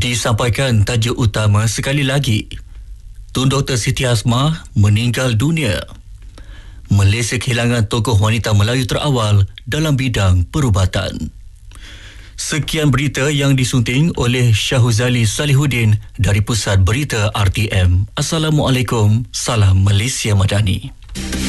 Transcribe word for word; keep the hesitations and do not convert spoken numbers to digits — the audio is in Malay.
Disampaikan tajuk utama sekali lagi. Tun Doktor Siti Hasmah meninggal dunia. Malaysia kehilangan tokoh wanita Melayu terawal dalam bidang perubatan. Sekian berita yang disunting oleh Syahuzali Salihuddin dari Pusat Berita R T M. Assalamualaikum, salam Malaysia Madani.